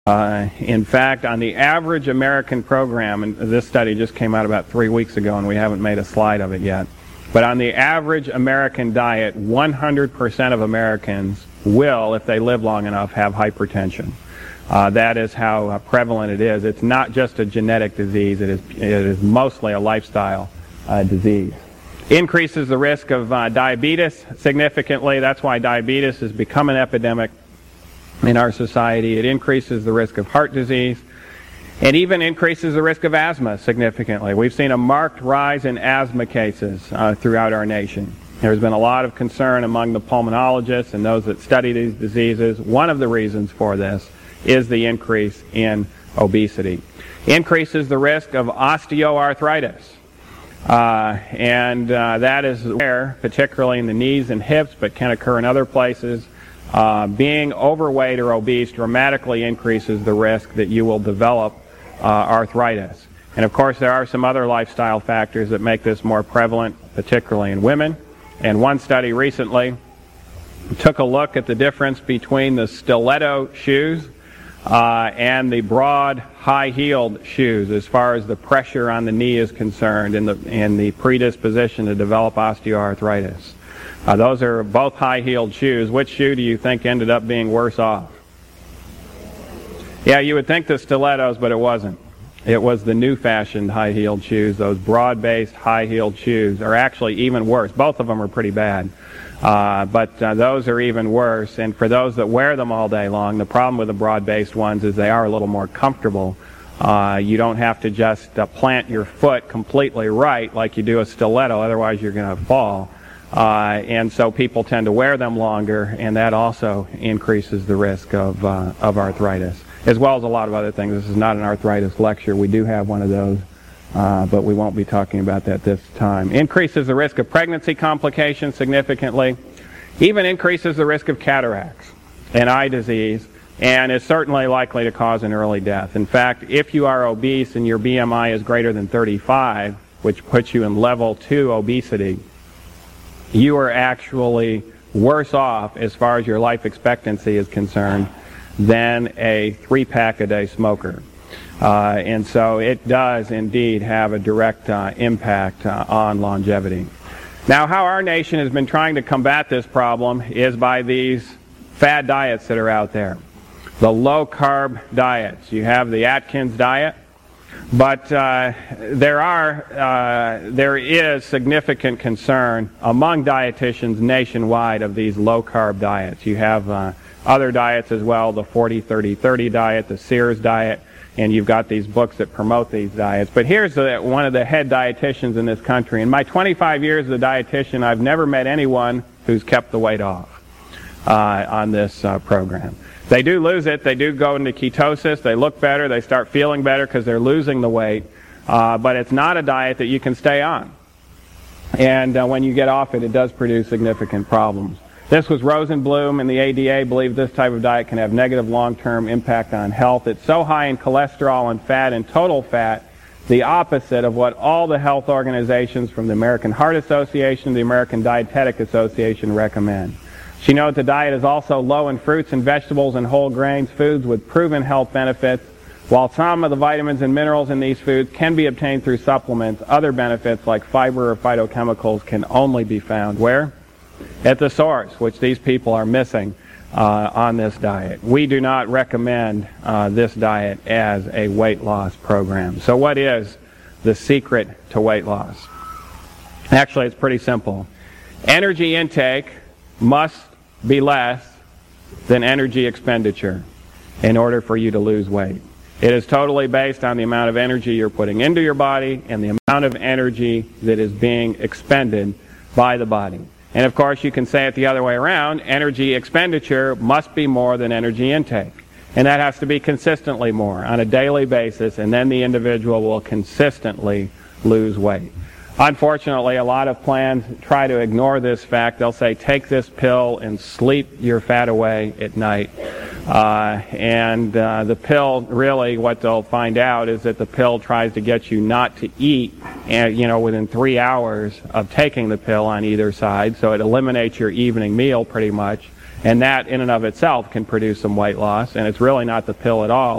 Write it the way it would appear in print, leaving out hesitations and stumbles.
In fact, on the average American program, and this study just came out about 3 weeks ago and we haven't made a slide of it yet, but on the average American diet, 100% of Americans will, if they live long enough, have hypertension. That is how prevalent it is. It's not just a genetic disease, it is mostly a lifestyle disease. Increases the risk of diabetes significantly. That's why diabetes has become an epidemic in our society. It increases the risk of heart disease and even increases the risk of asthma significantly. We've seen a marked rise in asthma cases throughout our nation. There's been a lot of concern among the pulmonologists and those that study these diseases. One of the reasons for this is the increase in obesity. Increases the risk of osteoarthritis. That is rare, particularly in the knees and hips, but can occur in other places. Being overweight or obese dramatically increases the risk that you will develop arthritis. And of course there are some other lifestyle factors that make this more prevalent, particularly in women. And one study recently took a look at the difference between the stiletto shoes and the broad, high-heeled shoes as far as the pressure on the knee is concerned and the predisposition to develop osteoarthritis. Those are both high-heeled shoes. Which shoe do you think ended up being worse off? Yeah, you would think the stilettos, but it wasn't. It was the new-fashioned high-heeled shoes. Those broad-based high-heeled shoes are actually even worse. Both of them are pretty bad. But those are even worse. And for those that wear them all day long, the problem with the broad-based ones is they are a little more comfortable. You don't have to just plant your foot completely right like you do a stiletto, otherwise you're going to fall. And so people tend to wear them longer, and that also increases the risk of arthritis, as well as a lot of other things. This is not an arthritis lecture. We do have one of those, but we won't be talking about that this time. Increases the risk of pregnancy complications significantly, even increases the risk of cataracts and eye disease, and is certainly likely to cause an early death. In fact, if you are obese and your BMI is greater than 35, which puts you in level 2 obesity, you are actually worse off as far as your life expectancy is concerned than a 3-pack a day smoker. And so it does indeed have a direct impact on longevity. Now, how our nation has been trying to combat this problem is by these fad diets that are out there. The low-carb diets. You have the Atkins diet. But there is significant concern among dietitians nationwide of these low-carb diets. You have other diets as well, the 40-30-30 diet, the Sears diet, and you've got these books that promote these diets. But here's one of the head dietitians in this country. In my 25 years as a dietitian, I've never met anyone who's kept the weight off on this program. They do lose it. They do go into ketosis. They look better. They start feeling better because they're losing the weight. But it's not a diet that you can stay on. And when you get off it, it does produce significant problems. This was Rosenblum, and the ADA believe this type of diet can have negative long-term impact on health. It's so high in cholesterol and fat and total fat, the opposite of what all the health organizations from the American Heart Association to the American Dietetic Association recommend. She notes the diet is also low in fruits and vegetables and whole grains, foods with proven health benefits. While some of the vitamins and minerals in these foods can be obtained through supplements, other benefits like fiber or phytochemicals can only be found where? At the source, which these people are missing on this diet. We do not recommend this diet as a weight loss program. So what is the secret to weight loss? Actually, it's pretty simple. Energy intake must be less than energy expenditure in order for you to lose weight. It is totally based on the amount of energy you're putting into your body and the amount of energy that is being expended by the body. And of course, you can say it the other way around. Energy expenditure must be more than energy intake. And that has to be consistently more on a daily basis, and then the individual will consistently lose weight. Unfortunately, a lot of plans try to ignore this fact. They'll say, take this pill and sleep your fat away at night. The pill, really, what they'll find out is that the pill tries to get you not to eat, within 3 hours of taking the pill on either side. So it eliminates your evening meal pretty much. And that, in and of itself, can produce some weight loss. And it's really not the pill at all.